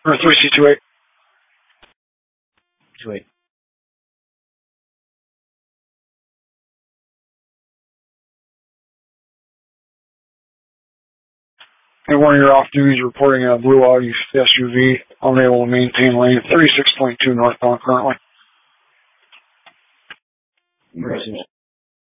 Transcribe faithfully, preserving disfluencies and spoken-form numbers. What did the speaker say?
Or three C two eight. two eight. And one of your off duties reporting a blue Audi S U V unable to maintain lane thirty-six point two northbound currently. Pursuit